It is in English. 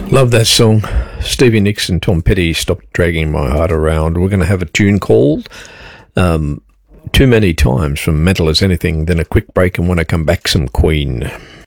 Love that song. Stevie Nicks and Tom Petty, Stop Dragging My Heart Around. We're going to have a tune called Too Many Times from Mental as Anything, then a quick break, and when I come back, some Queen.